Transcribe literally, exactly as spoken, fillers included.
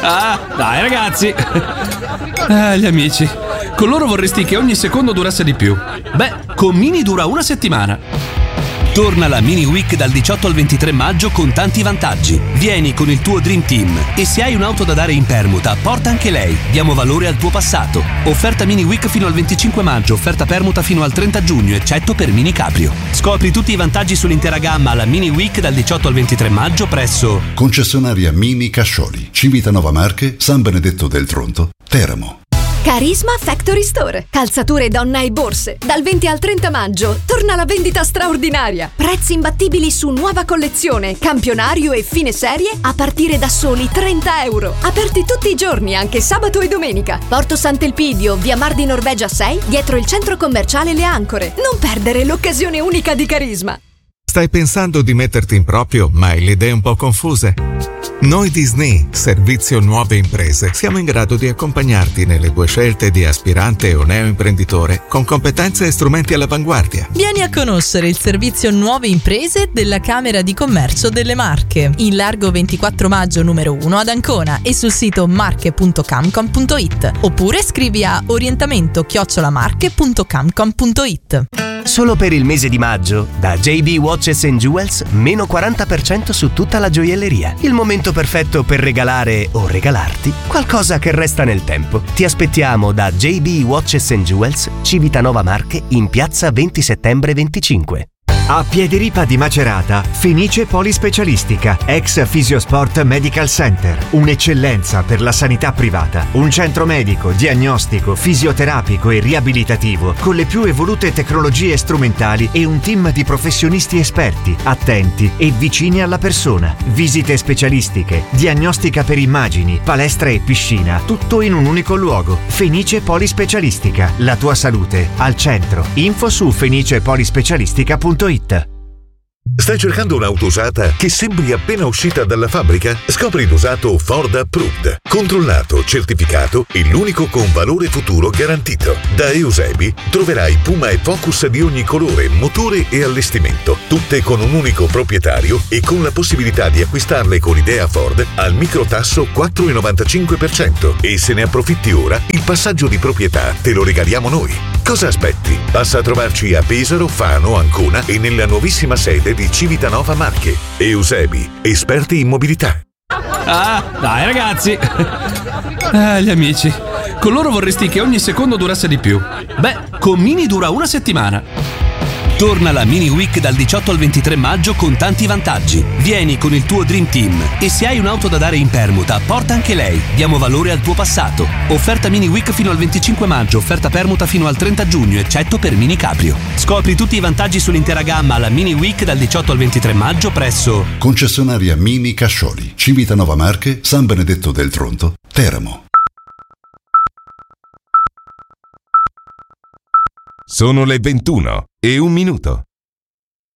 Ah, dai ragazzi. Ah, gli amici. Con loro vorresti che ogni secondo durasse di più. Beh, con Mini dura una settimana. Torna la Mini Week dal diciotto al ventitré maggio con tanti vantaggi. Vieni con il tuo Dream Team e se hai un'auto da dare in permuta, porta anche lei. Diamo valore al tuo passato. Offerta Mini Week fino al venticinque maggio, offerta permuta fino al trenta giugno, eccetto per Mini Caprio. Scopri tutti i vantaggi sull'intera gamma alla Mini Week dal diciotto al ventitré maggio presso Concessionaria Mini Cascioli, Civitanova Marche, San Benedetto del Tronto, Teramo. Carisma Factory Store. Calzature donna e borse. Dal venti al trenta maggio torna la vendita straordinaria. Prezzi imbattibili su nuova collezione, campionario e fine serie a partire da soli trenta euro. Aperti tutti i giorni, anche sabato e domenica. Porto Sant'Elpidio, via Mar di Norvegia sei, dietro il centro commerciale Le Ancore. Non perdere l'occasione unica di Carisma. Stai pensando di metterti in proprio, ma hai le idee un po' confuse? Noi di S N I, Servizio Nuove Imprese, siamo in grado di accompagnarti nelle tue scelte di aspirante o neoimprenditore con competenze e strumenti all'avanguardia. Vieni a conoscere il Servizio Nuove Imprese della Camera di Commercio delle Marche, in largo ventiquattro maggio numero uno ad Ancona e sul sito marche punto camcom punto it oppure scrivi a orientamento chiocciola marche punto camcom punto it. Solo per il mese di maggio, da J B Watches and Jewels, meno quaranta per cento su tutta la gioielleria. Il momento perfetto per regalare o regalarti qualcosa che resta nel tempo. Ti aspettiamo da J B Watches and Jewels, Civitanova Marche, in piazza venti settembre venticinque. A Piediripa di Macerata, Fenice Polispecialistica, ex Fisiosport Medical Center, un'eccellenza per la sanità privata, un centro medico, diagnostico, fisioterapico e riabilitativo con le più evolute tecnologie strumentali e un team di professionisti esperti, attenti e vicini alla persona. Visite specialistiche, diagnostica per immagini, palestra e piscina, tutto in un unico luogo. Fenice Polispecialistica, la tua salute al centro. Info su fenice polispecialistica punto it. Stai cercando un'auto usata che sembri appena uscita dalla fabbrica? Scopri l'usato Ford Approved, controllato, certificato e l'unico con valore futuro garantito. Da Eusebi troverai Puma e Focus di ogni colore, motore e allestimento, tutte con un unico proprietario e con la possibilità di acquistarle con idea Ford al microtasso quattro virgola novantacinque per cento e se ne approfitti ora, il passaggio di proprietà te lo regaliamo noi. Cosa aspetti? Passa a trovarci a Pesaro, Fano, Ancona e nella nuovissima sede di Civitanova Marche. Eusebi, esperti in mobilità. Ah, dai ragazzi. Ah, gli amici. Con loro vorresti che ogni secondo durasse di più. Beh, con Mini dura una settimana. Torna la Mini Week dal diciotto al ventitré maggio con tanti vantaggi. Vieni con il tuo Dream Team e se hai un'auto da dare in permuta, porta anche lei. Diamo valore al tuo passato. Offerta Mini Week fino al venticinque maggio, offerta permuta fino al trenta giugno, eccetto per Mini Caprio. Scopri tutti i vantaggi sull'intera gamma alla Mini Week dal diciotto al ventitré maggio presso Concessionaria Mini Cascioli, Civitanova Marche, San Benedetto del Tronto, Teramo. Sono le ventuno e un minuto.